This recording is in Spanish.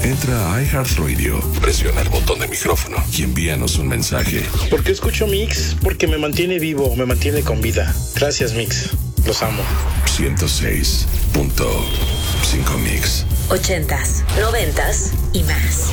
Entra a iHeartRadio, presiona el botón de micrófono y envíanos un mensaje. ¿Por qué escucho Mix? Porque me mantiene vivo, me mantiene con vida. Gracias, Mix. Los amo. 106.5 Mix. 80s, 90s y más.